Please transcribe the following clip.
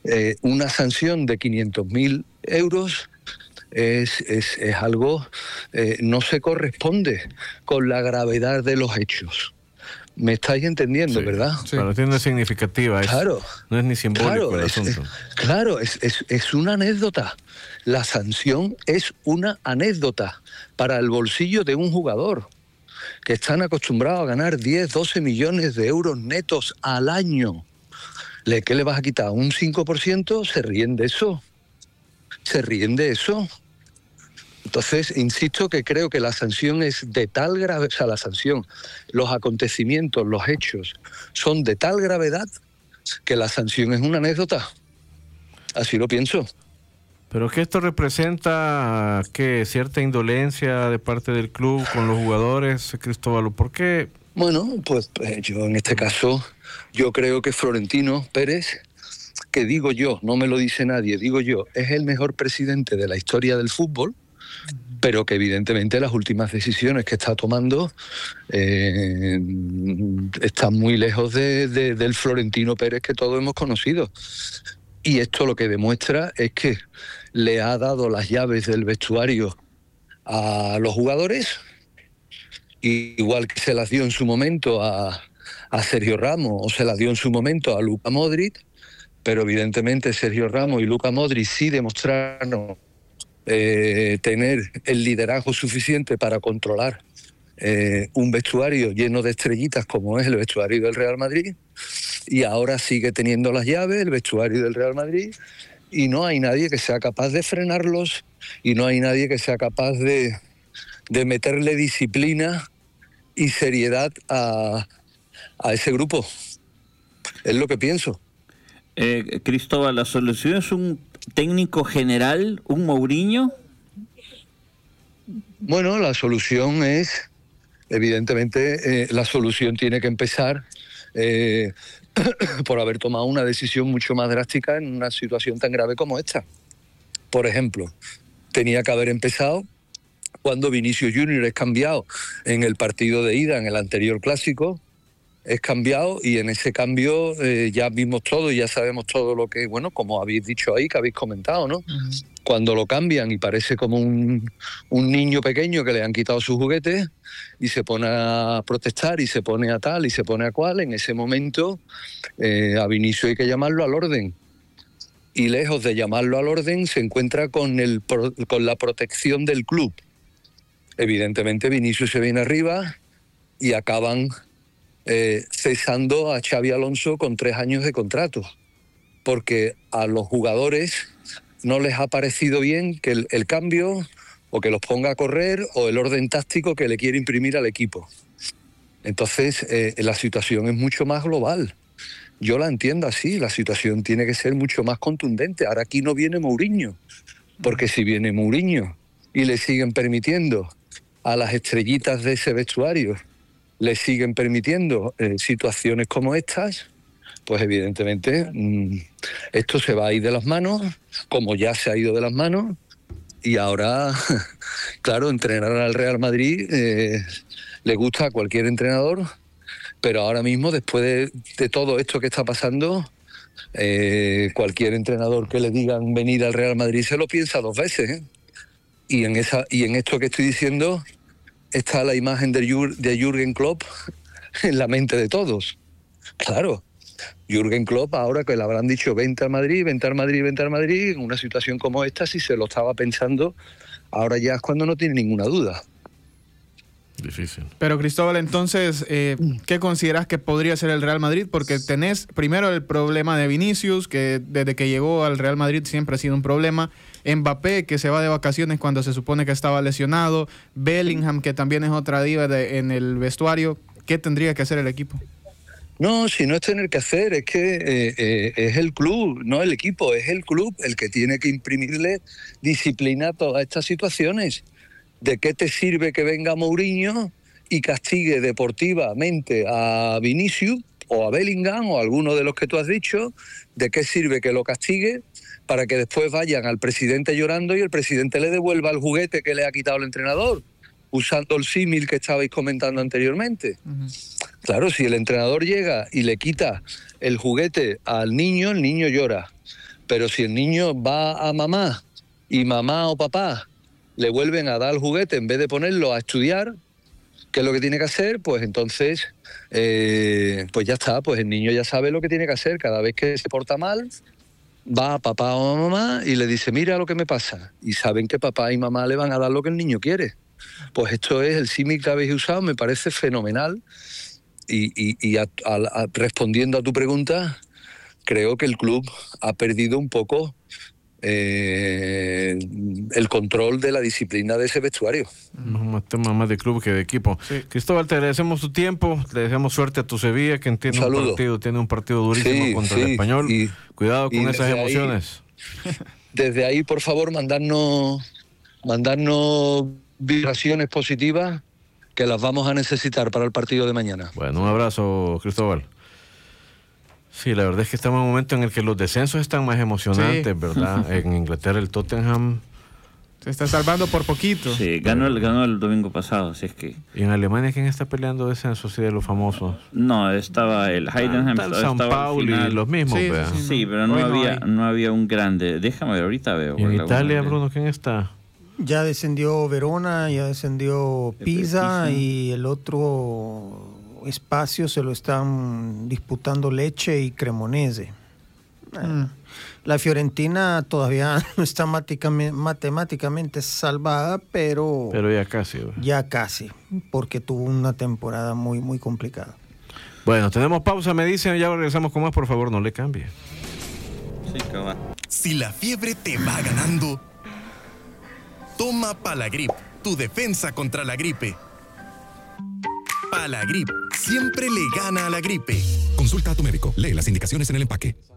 una sanción de 500.000 euros es algo, no se corresponde con la gravedad de los hechos. ¿Me estáis entendiendo, verdad? Sí. Pero no es significativa. Claro. No es ni simbólico el asunto. Claro, es una anécdota. La sanción es una anécdota para el bolsillo de un jugador que están acostumbrados a ganar 10, 12 millones de euros netos al año. ¿Qué le vas a quitar? ¿Un 5%? Se ríen de eso. Se ríen de eso. Entonces, insisto que creo que la sanción es de tal gravedad, o sea, la sanción, los acontecimientos, los hechos, son de tal gravedad que la sanción es una anécdota. Así lo pienso. ¿Pero que esto representa cierta indolencia de parte del club con los jugadores, Cristóbal? ¿Por qué? Bueno, pues yo en este caso, yo creo que Florentino Pérez, que digo yo, no me lo dice nadie, digo yo, es el mejor presidente de la historia del fútbol, pero que evidentemente las últimas decisiones que está tomando están muy lejos del Florentino Pérez que todos hemos conocido. Y esto lo que demuestra es que le ha dado las llaves del vestuario a los jugadores, igual que se las dio en su momento a Sergio Ramos o se las dio en su momento a Luka Modric, pero evidentemente Sergio Ramos y Luka Modric sí demostraron tener el liderazgo suficiente para controlar un vestuario lleno de estrellitas como es el vestuario del Real Madrid, y ahora sigue teniendo las llaves el vestuario del Real Madrid y no hay nadie que sea capaz de frenarlos y no hay nadie que sea capaz de meterle disciplina y seriedad a ese grupo. Es lo que pienso. Cristóbal, ¿la solución es un técnico general, un Mourinho? Bueno, la solución es, evidentemente, la solución tiene que empezar por haber tomado una decisión mucho más drástica en una situación tan grave como esta. Por ejemplo, tenía que haber empezado cuando Vinicius Junior es cambiado en el partido de ida, en el anterior clásico, es cambiado y en ese cambio ya vimos todo y ya sabemos todo lo que, bueno, como habéis dicho ahí, que habéis comentado, ¿no? Uh-huh. Cuando lo cambian y parece como un niño pequeño que le han quitado sus juguetes y se pone a protestar y se pone a tal y se pone a cual, en ese momento a Vinicius hay que llamarlo al orden. Y lejos de llamarlo al orden se encuentra con la protección del club. Evidentemente Vinicius se viene arriba y acaban cesando a Xabi Alonso con 3 años de contrato, porque a los jugadores no les ha parecido bien que el cambio o que los ponga a correr o el orden táctico que le quiere imprimir al equipo. Entonces la situación es mucho más global. Yo la entiendo así, la situación tiene que ser mucho más contundente. Ahora aquí no viene Mourinho, porque si viene Mourinho y le siguen permitiendo a las estrellitas de ese vestuario, le siguen permitiendo situaciones como estas, pues evidentemente esto se va a ir de las manos, como ya se ha ido de las manos, y ahora, claro, entrenar al Real Madrid le gusta a cualquier entrenador, pero ahora mismo, después de todo esto que está pasando, cualquier entrenador que le digan venir al Real Madrid se lo piensa 2 veces, ¿eh? Y en esto que estoy diciendo está la imagen de Jürgen Klopp en la mente de todos. Claro, Jürgen Klopp, ahora que le habrán dicho vente al Madrid, vente al Madrid, vente al Madrid, en una situación como esta, si se lo estaba pensando, ahora ya es cuando no tiene ninguna duda. Difícil. Pero Cristóbal, entonces, ¿qué consideras que podría ser el Real Madrid? Porque tenés primero el problema de Vinicius, que desde que llegó al Real Madrid siempre ha sido un problema. Mbappé, que se va de vacaciones cuando se supone que estaba lesionado. Bellingham, que también es otra diva en el vestuario. ¿Qué tendría que hacer el equipo? No, si no es tener que hacer, es que es el club, no el equipo, es el club el que tiene que imprimirle disciplina a todas estas situaciones. ¿De qué te sirve que venga Mourinho y castigue deportivamente a Vinicius o a Bellingham o a alguno de los que tú has dicho? ¿De qué sirve que lo castigue para que después vayan al presidente llorando y el presidente le devuelva el juguete que le ha quitado el entrenador, usando el símil que estabais comentando anteriormente? Uh-huh. Claro, si el entrenador llega y le quita el juguete al niño, el niño llora. Pero si el niño va a mamá y mamá o papá le vuelven a dar el juguete en vez de ponerlo a estudiar, ¿qué es lo que tiene que hacer? Pues entonces, pues ya está, pues el niño ya sabe lo que tiene que hacer. Cada vez que se porta mal, va a papá o a mamá y le dice, mira lo que me pasa. Y saben que papá y mamá le van a dar lo que el niño quiere. Pues esto es el símil que habéis usado, me parece fenomenal. Y respondiendo a tu pregunta, creo que el club ha perdido un poco el control de la disciplina de ese vestuario. Más tema más de club que de equipo. Sí. Cristóbal, te agradecemos tu tiempo, le deseamos suerte a tu Sevilla, que tiene un partido durísimo contra el Español. Cuidado con esas emociones. Desde ahí, por favor, mandarnos vibraciones positivas, que las vamos a necesitar para el partido de mañana. Bueno, un abrazo, Cristóbal. Sí, la verdad es que estamos en un momento en el que los descensos están más emocionantes, ¿verdad? En Inglaterra el Tottenham se está salvando por poquito. Sí, ganó el domingo pasado, así es que... ¿Y en Alemania quién está peleando descenso, sí, de los famosos? No, estaba el Heidenheim, San Paulo y los mismos, sí, pero no había un grande. Déjame ver, ahorita veo. ¿Y en Italia, Bruno, quién está? Ya descendió Verona, ya descendió Pisa y el otro espacio se lo están disputando Lecce y Cremonese. La Fiorentina todavía no está matemáticamente salvada, pero ya casi. Ya casi, porque tuvo una temporada muy, muy complicada. Bueno, tenemos pausa, me dicen, ya regresamos con más, por favor, no le cambie. Sí, que va. Si la fiebre te va ganando, toma Palagrip, tu defensa contra la gripe. Palagrip siempre le gana a la gripe. Consulta a tu médico. Lee las indicaciones en el empaque.